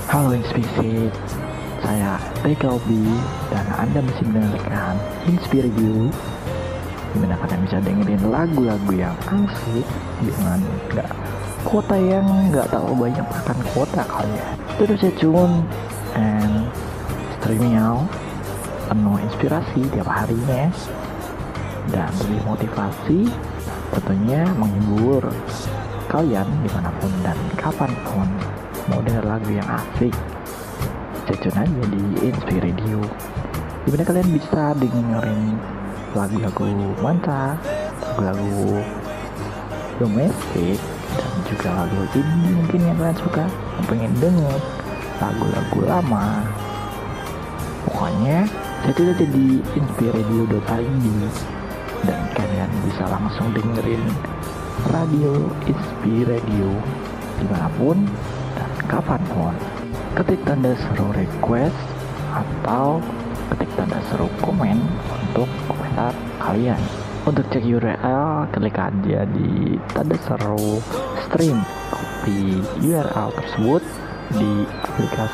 Halo Inspirasi, saya Tegalbi dan Anda masih mendengarkan Inspirasi, dimana kalian bisa dengerin lagu-lagu yang asik dengan kuota yang nggak terlalu banyak makan kuota kali ya. Terus stay tune and streaming out penuh inspirasi tiap harinya dan lebih motivasi, tentunya menghibur kalian dimanapun dan kapanpun. Mau denger lagu yang asik, stay tune aja di Inspire Radio, dimana kalian bisa dengerin lagu-lagu mantra, lagu domestik, dan juga lagu indie mungkin yang kalian suka, yang pengen denger lagu-lagu lama. Pokoknya stay tune aja di inspireradio.id dan kalian bisa langsung dengerin radio Inspire Radio dimanapun dan kapanpun. Ketik tanda seru request atau ketik tanda seru komen untuk komentar kalian. Untuk cek URL, klik aja di tanda seru stream, copy URL tersebut di aplikasi